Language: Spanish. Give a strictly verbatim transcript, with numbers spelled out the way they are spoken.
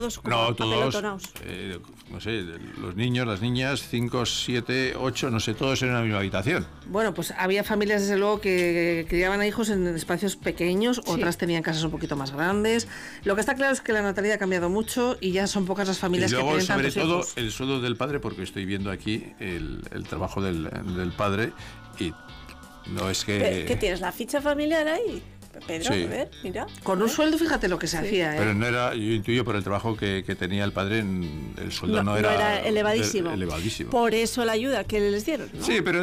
No, todos, eh, no sé, los niños, las niñas, cinco, siete, ocho, no sé, todos en una misma habitación. Bueno, pues había familias, desde luego, que criaban a hijos en espacios pequeños, sí. Otras tenían casas un poquito más grandes. Lo que está claro es que la natalidad ha cambiado mucho y ya son pocas las familias y luego, que tienen tantos sobre todo, hijos. El sueldo del padre, porque estoy viendo aquí el, el trabajo del, del padre y no es que... ¿Qué tienes, la ficha familiar ahí? Pedro, sí. A ver, mira. Con un sueldo, fíjate lo que se sí. hacía, ¿eh? Pero no era, yo intuyo por el trabajo que, que tenía el padre, el sueldo no, no, era, no era elevadísimo. De, elevadísimo. Por eso la ayuda que les dieron, ¿no? Sí, pero